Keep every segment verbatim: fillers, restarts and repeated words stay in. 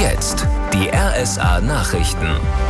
jetzt die R S A-Nachrichten.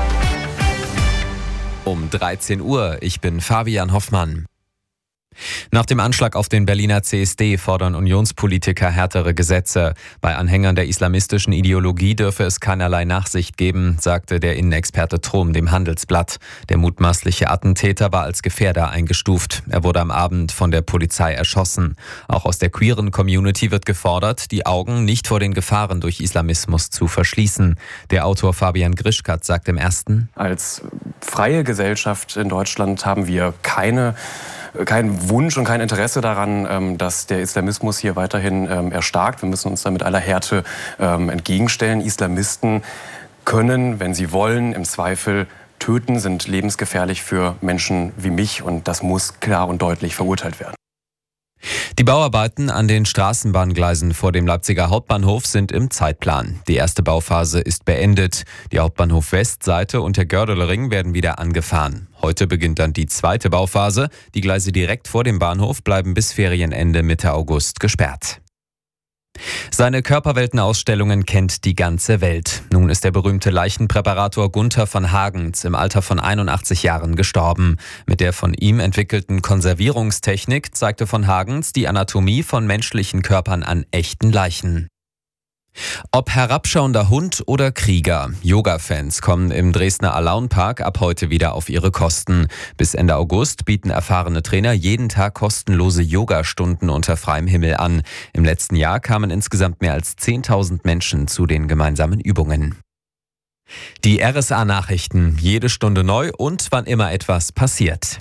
Um dreizehn Uhr, ich bin Fabian Hoffmann. Nach dem Anschlag auf den Berliner C S D fordern Unionspolitiker härtere Gesetze. Bei Anhängern der islamistischen Ideologie dürfe es keinerlei Nachsicht geben, sagte der Innenexperte Trom dem Handelsblatt. Der mutmaßliche Attentäter war als Gefährder eingestuft. Er wurde am Abend von der Polizei erschossen. Auch aus der queeren Community wird gefordert, die Augen nicht vor den Gefahren durch Islamismus zu verschließen. Der Autor Fabian Grischkat sagt im Ersten: Als freie Gesellschaft in Deutschland haben wir keine kein Wunsch und kein Interesse daran, dass der Islamismus hier weiterhin erstarkt. Wir müssen uns da mit aller Härte entgegenstellen. Islamisten können, wenn sie wollen, im Zweifel töten, sind lebensgefährlich für Menschen wie mich, und das muss klar und deutlich verurteilt werden. Die Bauarbeiten an den Straßenbahngleisen vor dem Leipziger Hauptbahnhof sind im Zeitplan. Die erste Bauphase ist beendet. Die Hauptbahnhof-Westseite und der Gördelring werden wieder angefahren. Heute beginnt dann die zweite Bauphase. Die Gleise direkt vor dem Bahnhof bleiben bis Ferienende Mitte August gesperrt. Seine Körperweltenausstellungen kennt die ganze Welt. Nun ist der berühmte Leichenpräparator Gunther von Hagens im Alter von einundachtzig Jahren gestorben. Mit der von ihm entwickelten Konservierungstechnik zeigte von Hagens die Anatomie von menschlichen Körpern an echten Leichen. Ob herabschauender Hund oder Krieger, Yoga-Fans kommen im Dresdner Alaun-Park ab heute wieder auf ihre Kosten. Bis Ende August bieten erfahrene Trainer jeden Tag kostenlose Yogastunden unter freiem Himmel an. Im letzten Jahr kamen insgesamt mehr als zehntausend Menschen zu den gemeinsamen Übungen. Die R S A-Nachrichten, jede Stunde neu und wann immer etwas passiert.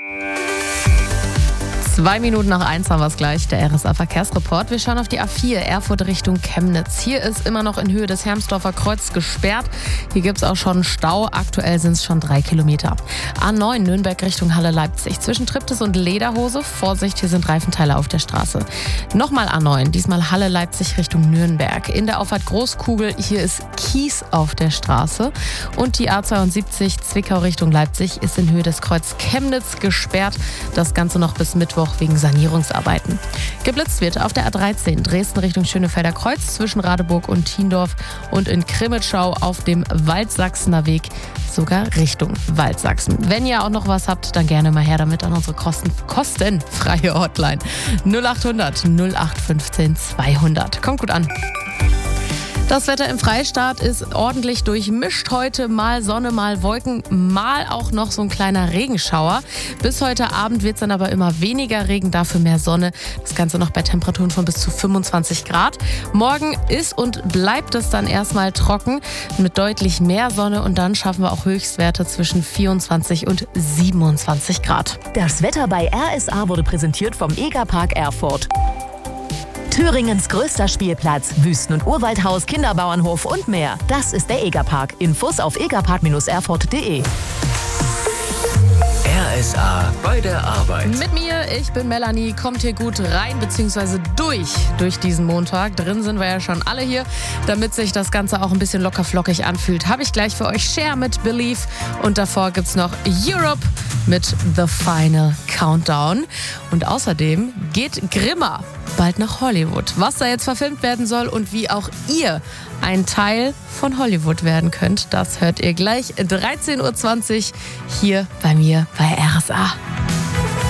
Zwei Minuten nach eins haben wir es gleich, der R S A-Verkehrsreport. Wir schauen auf die A vier, Erfurt Richtung Chemnitz. Hier ist immer noch in Höhe des Hermsdorfer Kreuz gesperrt. Hier gibt es auch schon Stau. Aktuell sind es schon drei Kilometer. A neun, Nürnberg Richtung Halle-Leipzig. Zwischen Triptis und Lederhose. Vorsicht, hier sind Reifenteile auf der Straße. Nochmal A neun, diesmal Halle-Leipzig Richtung Nürnberg. In der Auffahrt Großkugel, hier ist Kies auf der Straße. Und die A zweiundsiebzig, Zwickau Richtung Leipzig, ist in Höhe des Kreuz Chemnitz gesperrt. Das Ganze noch bis Mittwoch wegen Sanierungsarbeiten. Geblitzt wird auf der A dreizehn, Dresden Richtung Schönefelder Kreuz zwischen Radeburg und Thiendorf, und in Krimitschau auf dem Waldsachsener Weg sogar Richtung Waldsachsen. Wenn ihr auch noch was habt, dann gerne mal her damit an unsere Kosten, kostenfreie Hotline null achthundert null acht fünfzehn zweihundert. Kommt gut an. Das Wetter im Freistaat ist ordentlich durchmischt heute. Mal Sonne, mal Wolken, mal auch noch so ein kleiner Regenschauer. Bis heute Abend wird es dann aber immer weniger Regen, dafür mehr Sonne. Das Ganze noch bei Temperaturen von bis zu fünfundzwanzig Grad. Morgen ist und bleibt es dann erstmal trocken mit deutlich mehr Sonne, und dann schaffen wir auch Höchstwerte zwischen vierundzwanzig und siebenundzwanzig Grad. Das Wetter bei R S A wurde präsentiert vom Egerpark Erfurt. Thüringens größter Spielplatz, Wüsten- und Urwaldhaus, Kinderbauernhof und mehr. Das ist der Egerpark. Infos auf egerpark Bindestrich erfurt punkt de. R S A bei der Arbeit. Mit mir, ich bin Melanie, kommt hier gut rein bzw. durch, durch diesen Montag. Drin sind wir ja schon alle hier, damit sich das Ganze auch ein bisschen locker flockig anfühlt. Habe ich gleich für euch Cher mit Believe, und davor gibt es noch Europe mit The Final Countdown. Und außerdem geht Grimmer bald nach Hollywood. Was da jetzt verfilmt werden soll und wie auch ihr ein Teil von Hollywood werden könnt, das hört ihr gleich dreizehn Uhr zwanzig hier bei mir bei R S A.